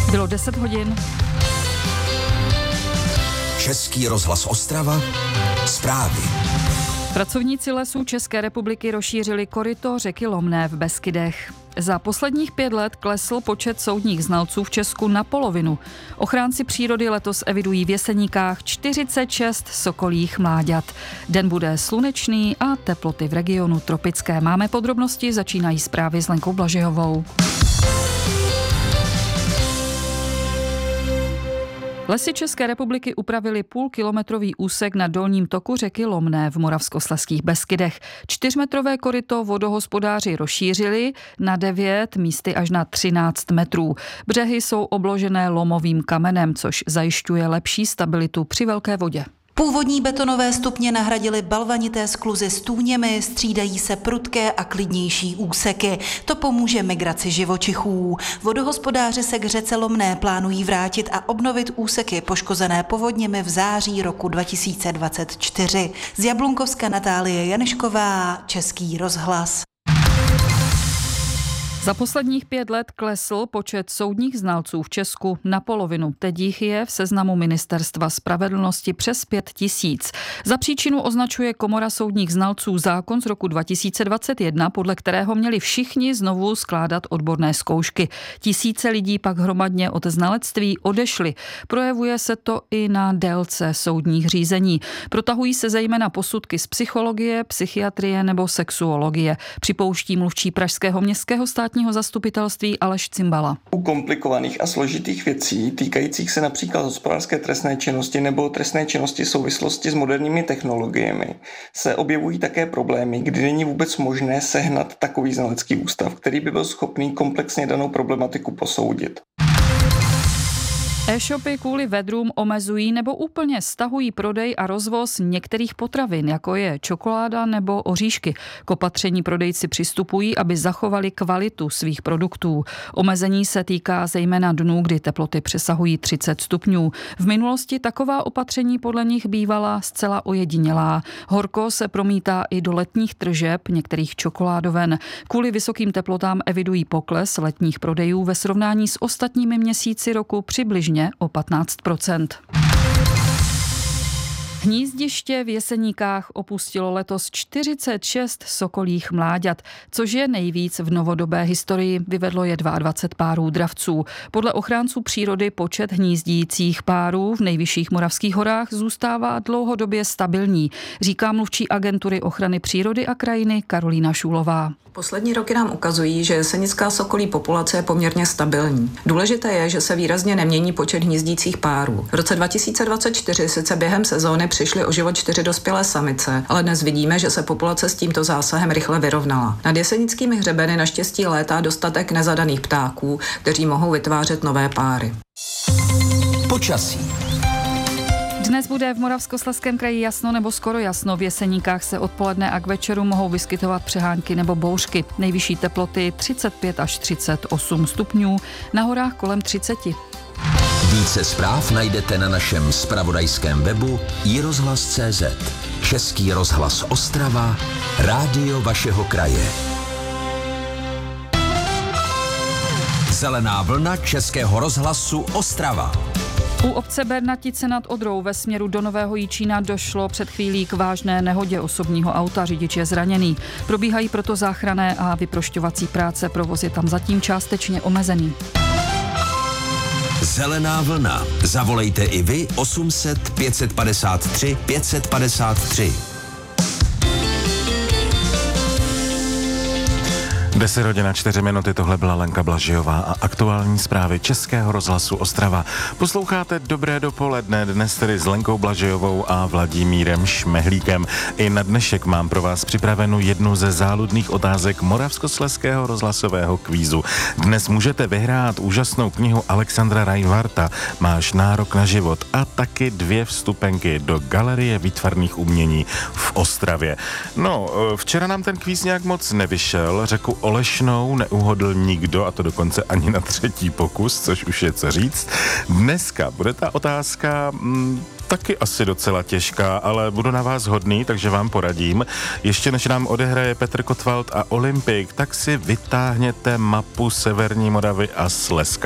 Bylo 10 hodin. Český rozhlas Ostrava. Zprávy. Pracovníci Lesů České republiky rozšířili koryto řeky Lomné v Beskydech. Za posledních 5 let klesl počet soudních znalců v Česku na polovinu. Ochránci přírody letos evidují v Jeseníkách 46 sokolích mláďat. Den bude slunečný a teploty v regionu tropické. Máme podrobnosti, začínají zprávy s Lenkou Blažejovou. Lesy České republiky upravili půlkilometrový úsek na dolním toku řeky Lomné v Moravskoslezských Beskydech. 4metrové koryto vodohospodáři rozšířili na 9, místy až na 13 metrů. Břehy jsou obložené lomovým kamenem, což zajišťuje lepší stabilitu při velké vodě. Původní betonové stupně nahradily balvanité skluzy s tůněmi, střídají se prudké a klidnější úseky. To pomůže migraci živočichů. Vodohospodáři se k řece Lomné plánují vrátit a obnovit úseky poškozené povodněmi v září roku 2024. Z Jablunkovska Natálie Janešková, Český rozhlas. Za posledních 5 let klesl počet soudních znalců v Česku na polovinu. Teď jich je v seznamu Ministerstva spravedlnosti přes 5 000. Za příčinu označuje Komora soudních znalců zákon z roku 2021, podle kterého měli všichni znovu skládat odborné zkoušky. Tisíce lidí pak hromadně od znalectví odešly. Projevuje se to i na délce soudních řízení. Protahují se zejména posudky z psychologie, psychiatrie nebo sexuologie, připouští mluvčí pražského městského státního zastupitelství Aleš Cimbala. U komplikovaných a složitých věcí, týkajících se například hospodářské trestné činnosti nebo trestné činnosti v souvislosti s moderními technologiemi, se objevují také problémy, kdy není vůbec možné sehnat takový znalecký ústav, který by byl schopný komplexně danou problematiku posoudit. E-shopy kvůli vedrům omezují nebo úplně stahují prodej a rozvoz některých potravin, jako je čokoláda nebo oříšky. K opatření prodejci přistupují, aby zachovali kvalitu svých produktů. Omezení se týká zejména dnů, kdy teploty přesahují 30 stupňů. V minulosti taková opatření podle nich bývala zcela ojedinělá. Horko se promítá i do letních tržeb některých čokoládoven. Kvůli vysokým teplotám evidují pokles letních prodejů ve srovnání s ostatními měsíci roku přibližně o 15%. Hnízdiště v Jeseníkách opustilo letos 46 sokolích mláďat, což je nejvíc v novodobé historii. Vyvedlo je 22 párů dravců. Podle ochránců přírody počet hnízdících párů v nejvyšších moravských horách zůstává dlouhodobě stabilní, říká mluvčí agentury ochrany přírody a krajiny Karolína Šulová. Poslední roky nám ukazují, že jesenická sokolí populace je poměrně stabilní. Důležité je, že se výrazně nemění počet hnízdících párů. V roce 2024 sice během sezóny přišly o život 4 dospělé samice, ale dnes vidíme, že se populace s tímto zásahem rychle vyrovnala. Nad jesenickými hřebeny naštěstí létá dostatek nezadaných ptáků, kteří mohou vytvářet nové páry. Počasí. Dnes bude v Moravskoslezském kraji jasno nebo skoro jasno. V Jeseníkách se odpoledne a k večeru mohou vyskytovat přehánky nebo bouřky. Nejvyšší teploty 35 až 38 stupňů, na horách kolem 30. Více zpráv najdete na našem zpravodajském webu iRozhlas.cz. Český rozhlas Ostrava, rádio vašeho kraje. Zelená vlna Českého rozhlasu Ostrava. U obce Bernatice nad Odrou ve směru do Nového Jičína došlo před chvílí k vážné nehodě osobního auta, řidič je zraněný. Probíhají proto záchranné a vyprošťovací práce, provoz je tam zatím částečně omezený. Zelená vlna. Zavolejte i vy 800 553 553. 10:04, tohle byla Lenka Blažejová a aktuální zprávy Českého rozhlasu Ostrava. Posloucháte Dobré dopoledne, dnes tedy s Lenkou Blažejovou a Vladimírem Šmehlíkem. I na dnešek mám pro vás připravenou jednu ze záludných otázek Moravskoslezského rozhlasového kvízu. Dnes můžete vyhrát úžasnou knihu Alexandra Reinvarta Máš nárok na život a taky 2 vstupenky do Galerie výtvarných umění v Ostravě. No, včera nám ten kvíz nějak moc nevyšel, řeku Olešnou neuhodl nikdo, a to dokonce ani na 3. pokus, což už je co říct. Dneska bude ta otázka taky asi docela těžká, ale budu na vás hodný, takže vám poradím. Ještě než nám odehraje Petr Kotwald a Olympik, tak si vytáhněte mapu Severní Moravy a Slezska.